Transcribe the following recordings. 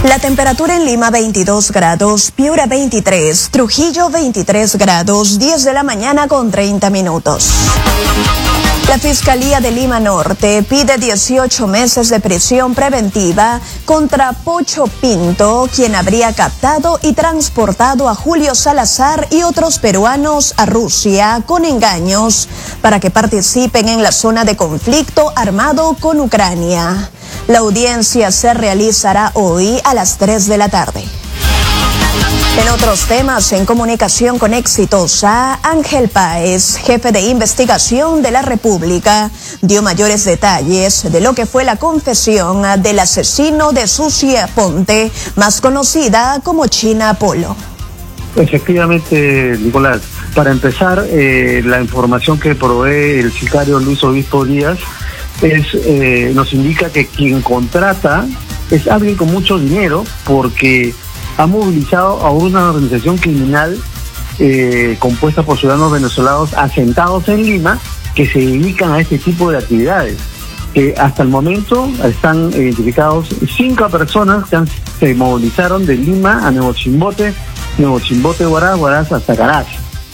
La temperatura en Lima 22 grados, Piura 23, Trujillo 23 grados, 10 de la mañana con 30 minutos. La Fiscalía de Lima Norte pide 18 meses de prisión preventiva contra Pocho Pinto, quien habría captado y transportado a Julio Salazar y otros peruanos a Rusia con engaños para que participen en la zona de conflicto armado con Ucrania. La audiencia se realizará hoy a las 3 de la tarde. En otros temas, en comunicación con Exitosa, Ángel Páez, jefe de investigación de la República, dio mayores detalles de lo que fue la confesión del asesino de Sucia Ponte, más conocida como China Polo. Efectivamente, Nicolás, para empezar, la información que provee el sicario Luis Obispo Díaz nos indica que quien contrata es alguien con mucho dinero, porque ha movilizado a una organización criminal compuesta por ciudadanos venezolanos asentados en Lima que se dedican a este tipo de actividades. Hasta el momento están identificados 5 personas que se movilizaron de Lima a Nuevo Chimbote, Huaraz, Huaraz hasta Caracas.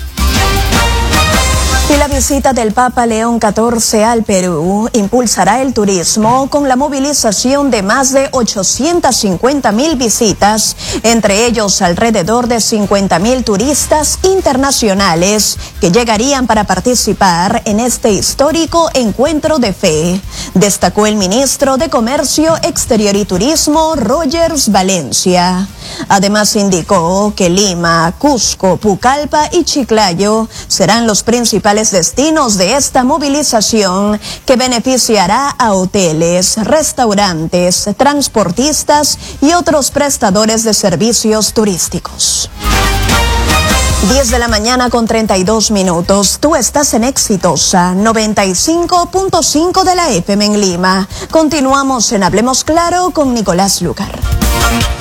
Y la visita del Papa León XIV al Perú impulsará el turismo con la movilización de más de 850.000 visitas, entre ellos alrededor de 50.000 turistas internacionales que llegarían para participar en este histórico encuentro de fe, destacó el ministro de Comercio Exterior y Turismo, Rogers Valencia. Además indicó que Lima, Cusco, Pucallpa y Chiclayo serán los principales destinos de esta movilización que beneficiará a hoteles, restaurantes, transportistas y otros prestadores de servicios turísticos. 10 de la mañana con 32 minutos. Tú estás en Exitosa 95.5 de la FM en Lima. Continuamos en Hablemos Claro con Nicolás Lucar.